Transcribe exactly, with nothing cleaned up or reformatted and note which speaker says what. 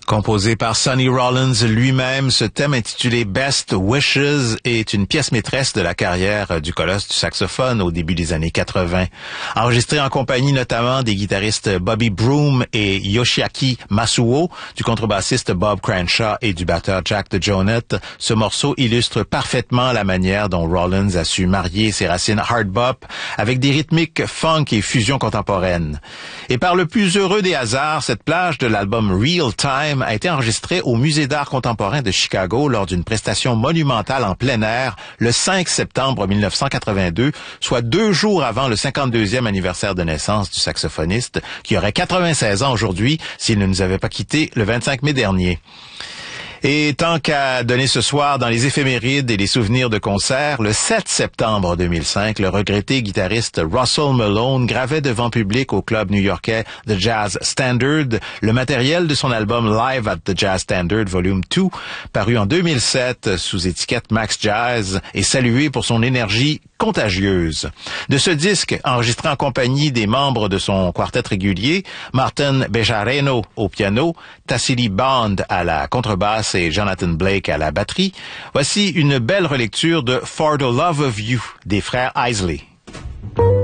Speaker 1: Composé par Sonny Rollins lui-même, ce thème intitulé Best Wishes est une pièce maîtresse de la carrière du colosse du saxophone au début des années quatre-vingt. Enregistré en compagnie notamment des guitaristes Bobby Broom et Yoshiaki Masuo, du contrebassiste Bob Cranshaw et du batteur Jack DeJohnette, ce morceau illustre parfaitement la manière dont Rollins a su marier ses racines hard bop avec des rythmiques funk et fusion contemporaine. Et par le plus heureux des hasards, cette plage de l'album Real Time a été enregistrée au Musée d'art contemporain de Chicago lors d'une prestation monumentale en plein air le cinq septembre mille neuf cent quatre-vingt-deux, soit deux jours avant le cinquante-deuxième anniversaire de naissance du saxophoniste, qui aurait quatre-vingt-seize ans aujourd'hui s'il ne nous avait pas quittés le vingt-cinq mai dernier. Et tant qu'à donner ce soir dans les éphémérides et les souvenirs de concert, le sept septembre deux mille cinq, le regretté guitariste Russell Malone gravait devant public au club new-yorkais The Jazz Standard le matériel de son album Live at the Jazz Standard Volume deux, paru en deux mille sept sous étiquette Max Jazz et salué pour son énergie contagieuse. De ce disque, enregistré en compagnie des membres de son quartet régulier, Martin Bejareno au piano, Tassili Bond à la contrebasse et Jonathan Blake à la batterie, voici une belle relecture de For the Love of You des frères Isley.